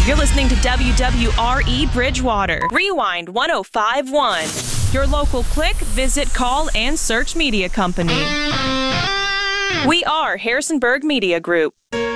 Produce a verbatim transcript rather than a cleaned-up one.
You're listening to W W R E Bridgewater. Rewind one oh five point one. Your local click, visit, call, and search media company. We are Harrisonburg Media Group.